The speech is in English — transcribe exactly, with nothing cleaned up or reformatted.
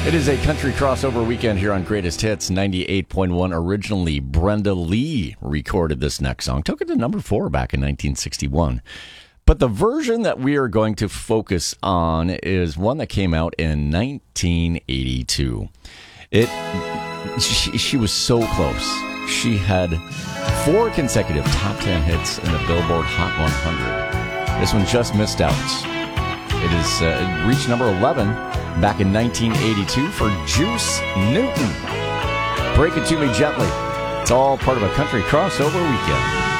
It is a country crossover weekend here on Greatest Hits ninety-eight point one. Originally, Brenda Lee recorded this next song. Took it to number four back in nineteen sixty-one. But the version that we are going to focus on is one that came out in nineteen eighty-two. It, she, she was so close. She had four consecutive top ten hits in the Billboard Hot one hundred. This one just missed out. It is uh, it reached number eleven back in nineteen eighty-two for Juice Newton. Break It To Me Gently. It's all part of a country crossover weekend.